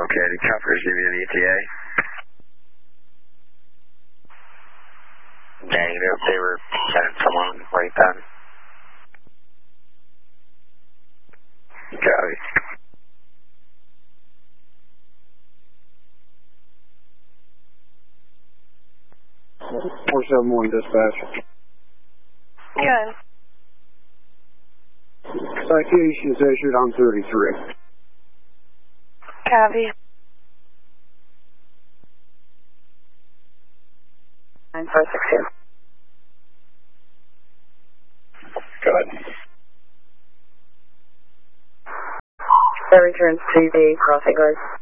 Okay, did Cuffers give you an ETA? Negative, they were sending someone right then. Copy. 471 dispatch. Good. Citation is issued on 33. Copy. 9462. Go ahead. That returns to the crossing guard.